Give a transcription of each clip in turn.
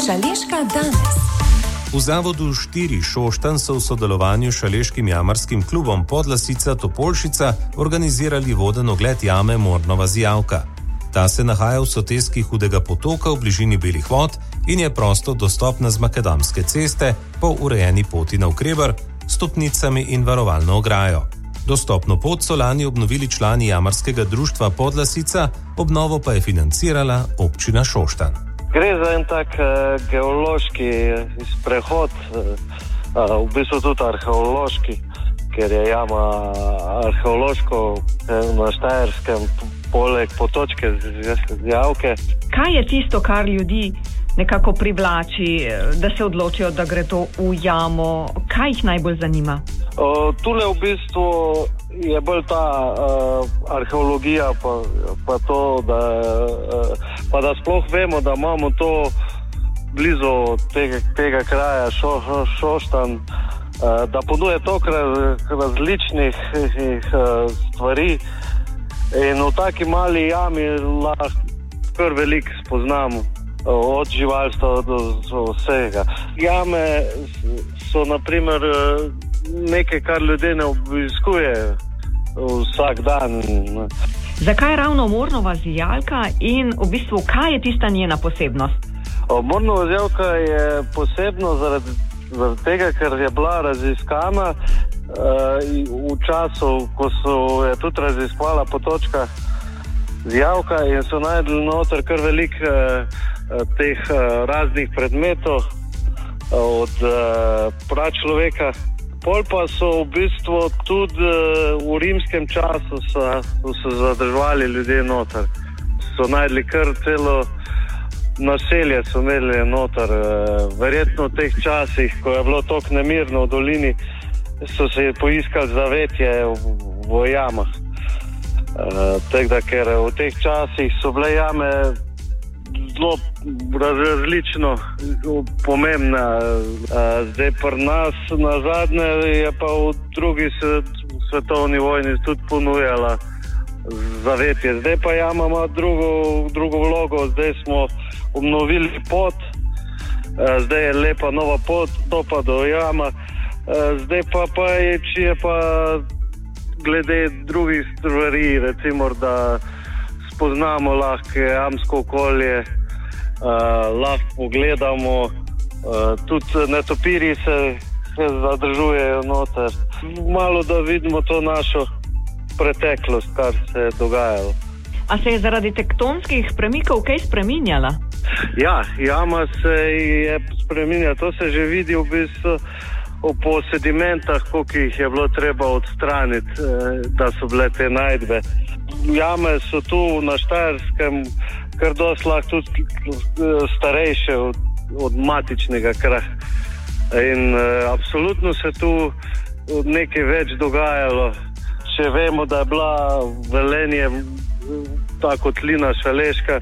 Šaleška danes. V Zavodu 4 Šoštanj so v sodelovanju s Šaleškim jamarskim klubom Podlasica Topolšica organizirali voden ogled jame Mornova Zijavka. Ta se nahaja v soteski Hudega potoka v bližini Belih vod in je prosto dostopna z makadamske ceste po urejeni poti navkreber, stopnicami in varovalno ograjo. Dostopno pot so lani obnovili člani jamarskega društva Podlasica, obnovo pa je financirala občina Šoštanj. Gre za en tak geološki sprehod, v bistvu tudi arheološki, ker je jama arheološko na Štajerskem poleg potočke Zijavke. Kaj je tisto, kar ljudi nekako privlači, da se odločijo, da gre to v jamo? Kaj jih najbolj zanima? Tule v bistvu je bolj ta arheologija, pa to, da sploh vemo, da imamo to blizu tega kraja Šoštanj, da ponuja toliko različnih stvari in v taki mali jami lahko kar veliko spoznamo, od živalstva do vsega. Jame so naprimer nekaj, kar ljudje ne obiskujejo vsak dan. Zakaj ravno Mornova Zijavka in v bistvu kaj je tista njena posebnost? Mornova Zijavka je posebno zaradi tega, ker je bila raziskana v času, ko so je tudi raziskovala potočka Zijavka in so najdli noter kar veliko teh raznih predmetov od pračloveka. Pol pa so v bistvu tudi v rimskem času so se zadrževali ljudje noter. So najdli kar celo naselje, so imeli noter. Verjetno v teh časih, ko je bilo toliko nemirno v dolini, so se poiskali zavetje v jamah. Tako da, ker v teh časih so bile jame zelo različno pomembne. Zdaj pri nas na zadnje je pa v drugi svetovni vojni tudi ponujala zavetje. Zdaj pa jama ima drugo vlogo, zdaj smo obnovili pot, zdaj je lepa nova pot, dopa do jama, zdaj pa je pa glede drugih stvari, recimo, da spoznamo lahko jamsko okolje, lahko pogledamo, tudi netopirji se zadržujejo noter. Malo da vidimo to našo preteklost, kar se je dogajalo. A se je zaradi tektonskih premikov kaj spreminjala? Ja, jama se je spreminjala, to se že vidi v bistvu po sedimentah, koliko jih je bilo treba odstraniti, da so bile te najdbe. Jame so tu na Štajerskem kar dosti lahko tudi starejše od matičnega kraja. In absolutno se tu nekaj več dogajalo. Če vemo, da je bila Velenje, ta kotlina Šaleška,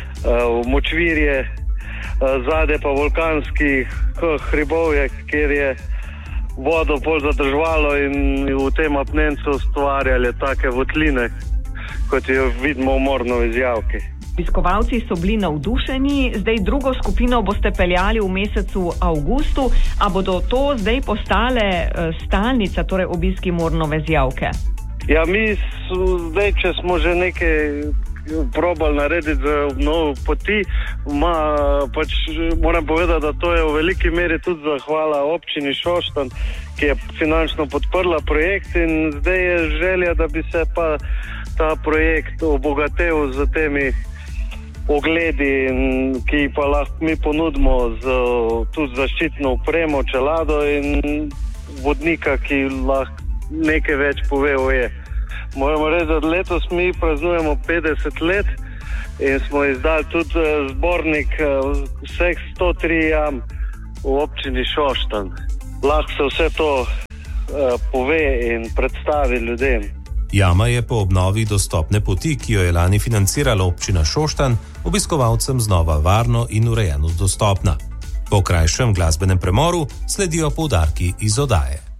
Močvirje, zadaj pa vulkanski hribovje, kjer je vodo bolj zadržvalo in v tem apnencu ustvarjali take votline, kot jo vidimo v Mornovi Zijavki. Obiskovalci so bili navdušeni, zdaj drugo skupino boste peljali v mesecu avgustu, a bodo to zdaj postale stalnica, torej obiski Mornove Zijavke? Ja, mi zdaj, če smo že nekaj probali narediti za obnovo poti, pač moram povedati, da to je v veliki meri tudi zahvala občini Šoštanj, ki je finančno podprla projekt in zdaj je želja, da bi se pa ta projekt obogatil z temi ogledi, ki pa lahko mi ponudimo tudi zaščitno opremo, čelado in vodnika, ki lahko nekaj več pove o je. Moramo reči, da letos mi praznujemo 50 let in smo izdali tudi zbornik vseh 103 jam v občini Šoštanj. Lahko se vse to pove in predstavi ljudem. Jama je po obnovi dostopne poti, ki jo je lani financirala občina Šoštanj, obiskovalcem znova varno in urejeno dostopna. Po krajšem glasbenem premoru sledijo poudarki iz oddaje.